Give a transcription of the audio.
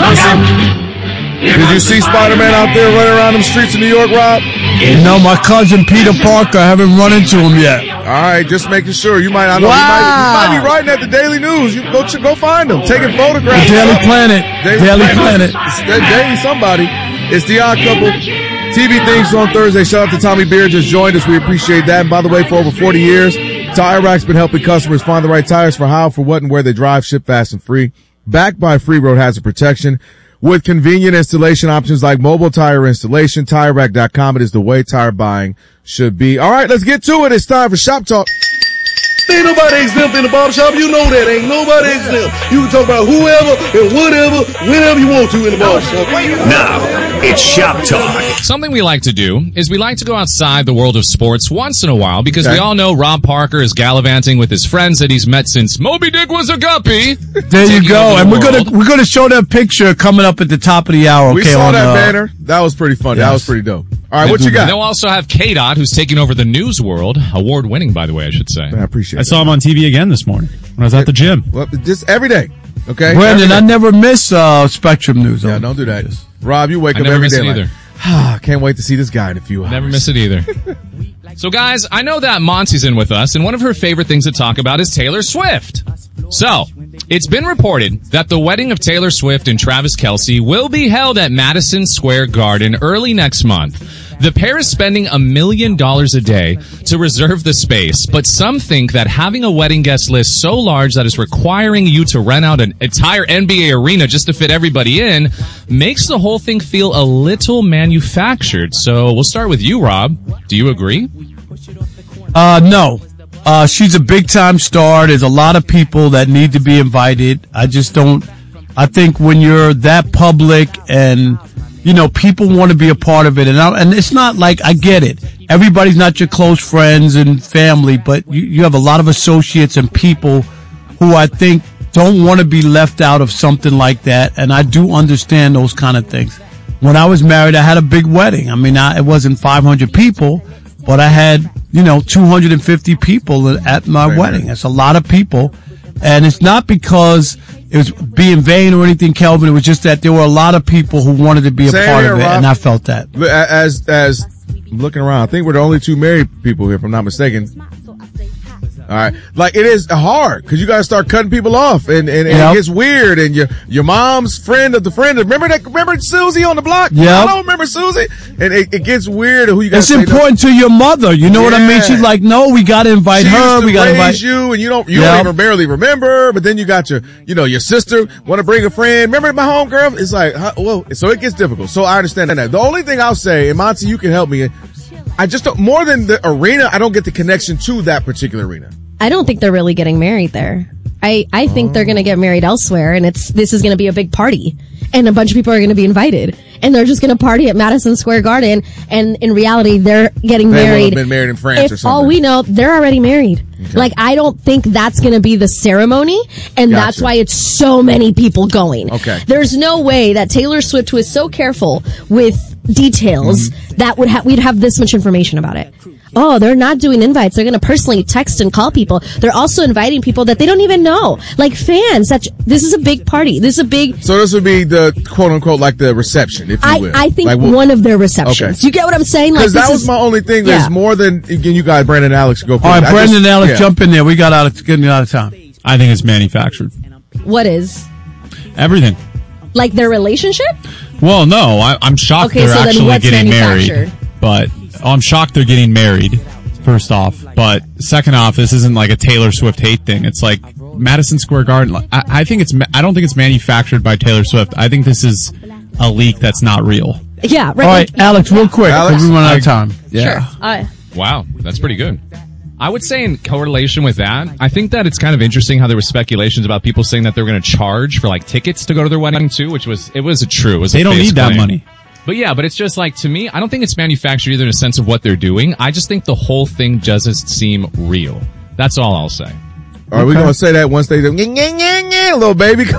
Did you see Spider-Man out there running around them streets of New York, Rob? No, my cousin Peter Parker, I haven't run into him yet. All right, just making sure. You might not know. Wow. You might be writing at the Daily News. You go find them, taking photographs. The Daily Planet. Daily Planet. It's Daily somebody. It's The Odd Couple. TV things on Thursday. Shout out to Tommy Beer, just joined us. We appreciate that. And by the way, for over 40 years, Tire Rack's been helping customers find the right tires for how, for what, and where they drive, ship fast and free. Backed by Free Road Hazard Protection. With convenient installation options like mobile tire installation, TireRack.com. It is the way tire buying should be. All right, let's get to it. It's time for Shop Talk. Ain't nobody exempt in the barbershop. You know that. Ain't nobody exempt. You can talk about whoever and whatever, whenever you want to in the barbershop. Now, it's Shop Talk. Something we like to do is we like to go outside the world of sports once in a while because we all know Rob Parker is gallivanting with his friends that he's met since Moby Dick was a guppy. There you go. And we're gonna show that picture coming up at the top of the hour. We saw that banner. That was pretty funny. Yes. That was pretty dope. All right, what you got? And they'll also have K-Dot, who's taking over the news world. Award-winning, by the way, I should say. I appreciate it. I saw him on TV again this morning when I was at the gym. Well, just every day, okay? Brandon, I never miss Spectrum News. Yeah, don't do that. Rob, you wake up every day like, can't wait to see this guy in a few hours. Never miss it either. So, guys, I know that Monty's in with us, and one of her favorite things to talk about is Taylor Swift. So, it's been reported that the wedding of Taylor Swift and Travis Kelce will be held at Madison Square Garden early next month. The pair is spending $1 million a day to reserve the space, but some think that having a wedding guest list so large that is requiring you to rent out an entire NBA arena just to fit everybody in makes the whole thing feel a little manufactured. So we'll start with you, Rob. Do you agree? No. She's a big-time star. There's a lot of people that need to be invited. I think when you're that public and, you know, people want to be a part of it. And it's not like, I get it. Everybody's not your close friends and family, but you have a lot of associates and people who I think don't want to be left out of something like that. And I do understand those kind of things. When I was married, I had a big wedding. I mean, it wasn't 500 people, but I had, 250 people at my wedding. That's a lot of people. And it's not because it was being vain or anything, Kelvin. It was just that there were a lot of people who wanted to be a part of it, Rob, and I felt that. As I'm looking around, I think we're the only two married people here, if I'm not mistaken. All right. Like, it is hard because you got to start cutting people off and it gets weird. And your mom's friend of the friend. Remember Susie on the block? Yeah. I don't remember Susie. And it gets weird who you got to It's important to your mother. You know what I mean? She's like, no, we got to invite her. We got to invite you, and you don't even barely remember. But then you got your sister want to bring a friend. Remember my homegirl? It's like, whoa. So it gets difficult. So I understand that. The only thing I'll say, and Monty, you can help me. I just don't, more than the arena, I don't get the connection to that particular arena. I don't think they're really getting married there. I think they're going to get married elsewhere, and this is going to be a big party, and a bunch of people are going to be invited, and they're just going to party at Madison Square Garden. And in reality, they're getting married. Been married in France or something. All we know, they're already married. Okay. Like, I don't think that's going to be the ceremony, and that's why it's so many people going. Okay. There's no way that Taylor Swift, who is so careful with details, that we'd have this much information about it. Oh, they're not doing invites. They're going to personally text and call people. They're also inviting people that they don't even know, like fans. This is a big party. This is a big. So this would be the quote unquote like the reception, if you will. I think one of their receptions. Okay. You get what I'm saying? Because that was my only thing. There's more than you guys. Brandon and Alex go. All right, Brandon and Alex, jump in there. We got getting out of time. I think it's manufactured. What is? Everything. Like their relationship? Well, no. I'm shocked they're actually getting married. But I'm shocked they're getting married, first off. But second off, this isn't like a Taylor Swift hate thing. It's like Madison Square Garden. I don't think it's manufactured by Taylor Swift. I think this is a leak that's not real. Yeah, right. All right, Alex, real quick. Alex, we run out of time. Yeah. Sure. Wow, that's pretty good. I would say in correlation with that, I think that it's kind of interesting how there was speculations about people saying that they're going to charge for like tickets to go to their wedding too, which was true. They don't need that money. But yeah, but it's just like, to me, I don't think it's manufactured either in a sense of what they're doing. I just think the whole thing doesn't seem real. That's all I'll say. All right, we're going to say that once they do, little baby.